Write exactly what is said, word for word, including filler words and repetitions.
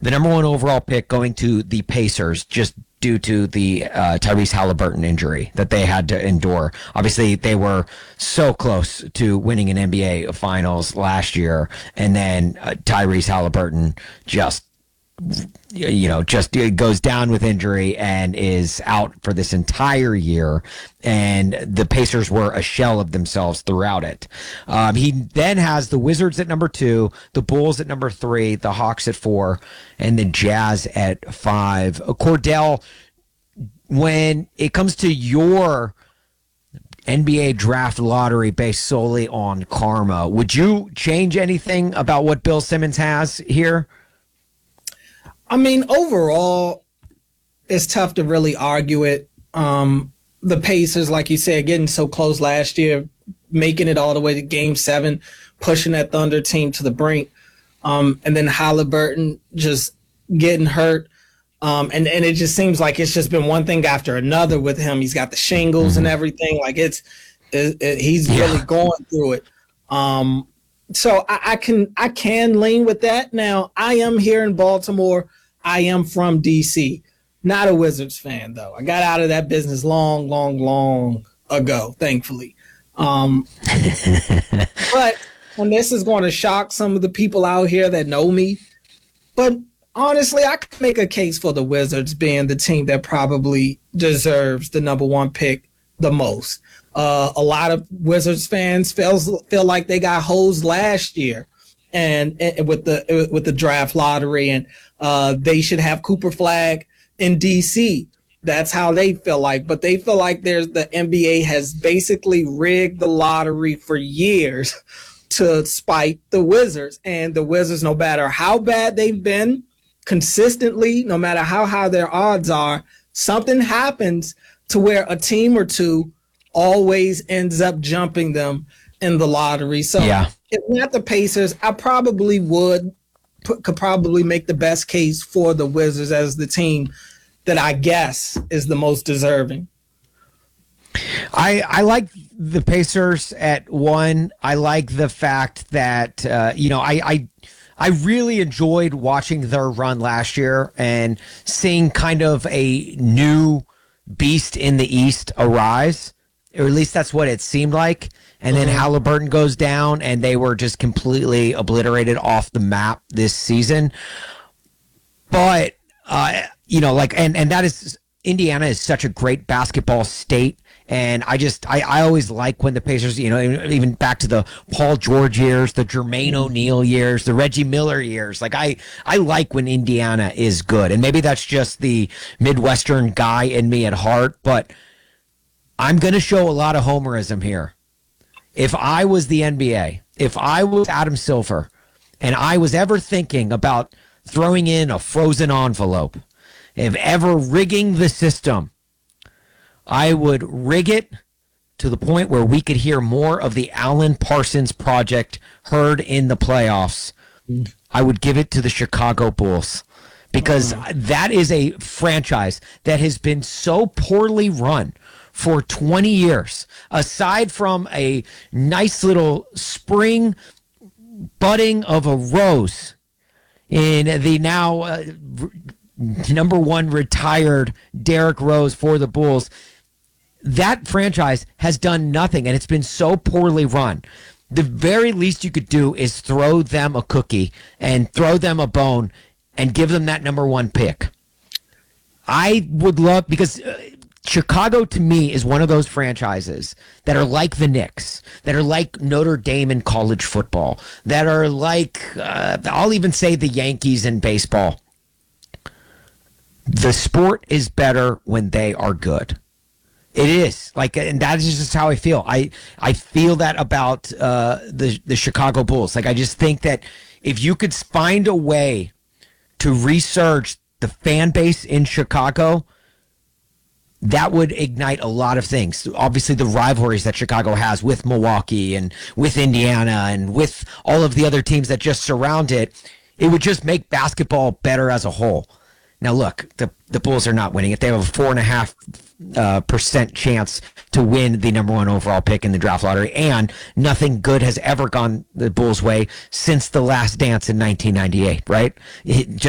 the number one overall pick going to the Pacers just due to the uh, Tyrese Halliburton injury that they had to endure. Obviously, they were so close to winning an N B A Finals last year, and then uh, Tyrese Halliburton just you know, just goes down with injury and is out for this entire year. And the Pacers were a shell of themselves throughout it. Um, he then has the Wizards at number two, the Bulls at number three, the Hawks at four, and the Jazz at five. Cordell, when it comes to your N B A draft lottery based solely on karma, would you change anything about what Bill Simmons has here? I mean, overall, it's tough to really argue it. Um, the Pacers, like you said, getting so close last year, making it all the way to game seven, pushing that Thunder team to the brink. Um, and then Halliburton just getting hurt. Um, and, and it just seems like it's just been one thing after another with him. He's got the shingles and everything. Like it's, it, it, he's yeah. really going through it. Um, so I, I can, I can lean with that. Now I am here in Baltimore. I am from D C, not a Wizards fan, though. I got out of that business long, long, long ago, thankfully. Um, but, and this is going to shock some of the people out here that know me, but honestly, I could make a case for the Wizards being the team that probably deserves the number one pick the most. Uh, a lot of Wizards fans feel, feel like they got hosed last year. And, and with the with the draft lottery, and uh, they should have Cooper Flag in D C. That's how they feel like. But they feel like there's the N B A has basically rigged the lottery for years to spite the Wizards. And the Wizards, no matter how bad they've been consistently, no matter how high their odds are, something happens to where a team or two always ends up jumping them in the lottery. So yeah. If not the Pacers, I probably would could probably make the best case for the Wizards as the team that I guess is the most deserving. I I like the Pacers at one. I like the fact that uh, you know I, I I really enjoyed watching their run last year and seeing kind of a new beast in the East arise, or at least that's what it seemed like. And then Halliburton goes down, and they were just completely obliterated off the map this season. But, uh, you know, like, and, and that is, Indiana is such a great basketball state. And I just, I, I always like when the Pacers, you know, even back to the Paul George years, the Jermaine O'Neal years, the Reggie Miller years. Like, I, I like when Indiana is good. And maybe that's just the Midwestern guy in me at heart, but I'm going to show a lot of homerism here. If I was the N B A, if I was Adam Silver, and I was ever thinking about throwing in a frozen envelope, if ever rigging the system, I would rig it to the point where we could hear more of the Alan Parsons Project heard in the playoffs. I would give it to the Chicago Bulls, because that is a franchise that has been so poorly run for twenty years, aside from a nice little spring budding of a rose in the now uh, number one retired Derrick Rose for the Bulls. That franchise has done nothing, and it's been so poorly run. The very least you could do is throw them a cookie and throw them a bone and give them that number one pick. I would love, because uh, Chicago, to me, is one of those franchises that are like the Knicks, that are like Notre Dame in college football, that are like, uh, I'll even say the Yankees in baseball. The sport is better when they are good. It is. Like, and that is just how I feel. I, I feel that about uh, the, the Chicago Bulls. Like, I just think that if you could find a way to resurge the fan base in Chicago, that would ignite a lot of things. Obviously, the rivalries that Chicago has with Milwaukee and with Indiana and with all of the other teams that just surround it, it would just make basketball better as a whole. Now, look, the, the Bulls are not winning it. They have a four and a half uh, percent chance to win the number one overall pick in the draft lottery, and nothing good has ever gone the Bulls' way since the Last Dance in nineteen ninety-eight, right? It, just